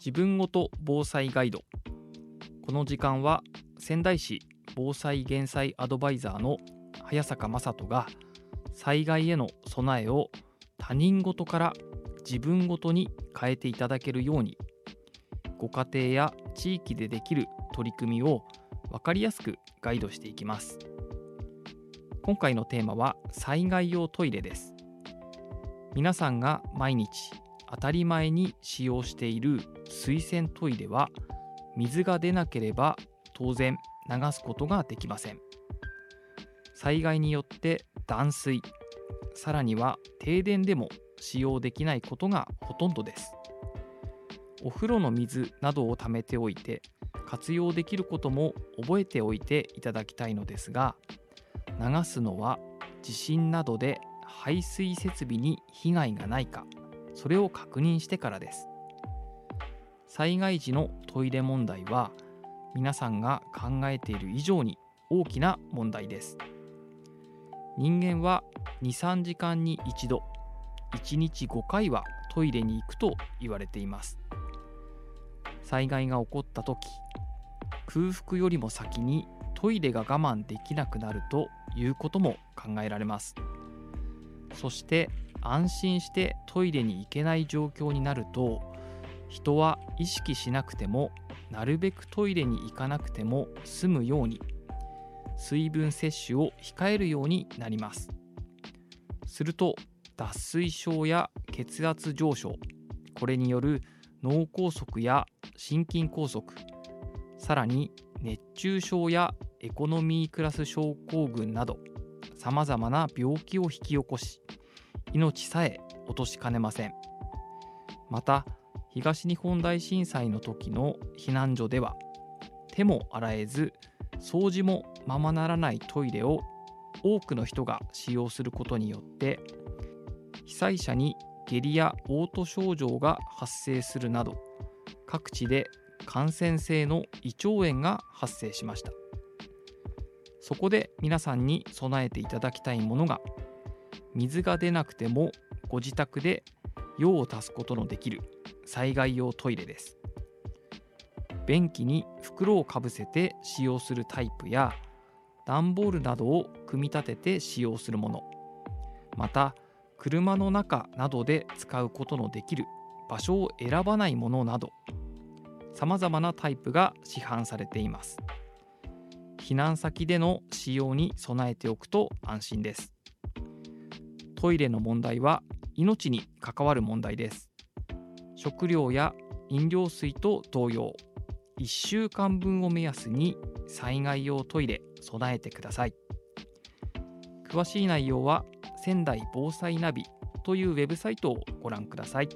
自分ごと防災ガイド。この時間は仙台市防災減災アドバイザーの早坂雅人が災害への備えを他人事から自分ごとに変えていただけるように、ご家庭や地域でできる取り組みを分かりやすくガイドしていきます。今回のテーマは災害用トイレです。皆さんが毎日当たり前に使用している水洗トイレは、水が出なければ当然流すことができません。災害によって断水、さらには停電でも使用できないことがほとんどです。お風呂の水などを貯めておいて活用できることも覚えておいていただきたいのですが、流すのは地震などで排水設備に被害がないか、それを確認してからです。災害時のトイレ問題は皆さんが考えている以上に大きな問題です。人間は 2,3 時間に一度、1日5回はトイレに行くと言われています。災害が起こった時、空腹よりも先にトイレが我慢できなくなるということも考えられます。そして安心してトイレに行けない状況になると、人は意識しなくてもなるべくトイレに行かなくても済むように、水分摂取を控えるようになります。すると脱水症や血圧上昇、これによる脳梗塞や心筋梗塞、さらに熱中症やエコノミークラス症候群などさまざまな病気を引き起こし、命さえ落としかねません。また東日本大震災の時の避難所では、手も洗えず掃除もままならないトイレを多くの人が使用することによって、被災者に下痢や嘔吐症状が発生するなど、各地で感染性の胃腸炎が発生しました。そこで皆さんに備えていただきたいものが、水が出なくてもご自宅で用を足すことのできる災害用トイレです。便器に袋をかぶせて使用するタイプや、段ボールなどを組み立てて使用するもの、また車の中などで使うことのできる場所を選ばないものなど、さまざまなタイプが市販されています。避難先での使用に備えておくと安心です。トイレの問題は命に関わる問題です。食料や飲料水と同様、1週間分を目安に災害用トイレ備えてください。詳しい内容は仙台防災ナビというウェブサイトをご覧ください。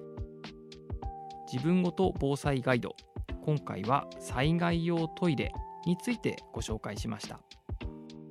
自分ごと防災ガイド、今回は災害用トイレについてご紹介しました。